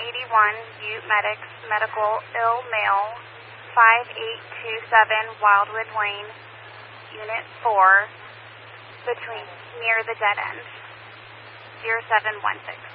Butte Medics, medical, ill male, 5827 Wildwood Lane, Unit 4, near the dead end, 0716.